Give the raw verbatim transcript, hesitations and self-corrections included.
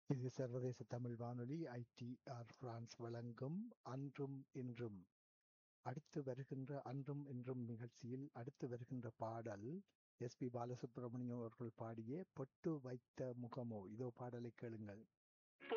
இது சர்வதேச தமிழ் வானொலி ஐடிஆர் பிரான்ஸ் வழங்கும் அன்றும் இன்றும். அடுத்து வருகின்ற அன்றும் இன்றும் நிகழ்ச்சியில் அடுத்து வருகின்ற பாடல் எஸ் பி பாலசுப்ரமணியம் அவர்கள் பாடிய பொட்டு வைத்த முகமோ. இதோ பாடலை கேளுங்கள்.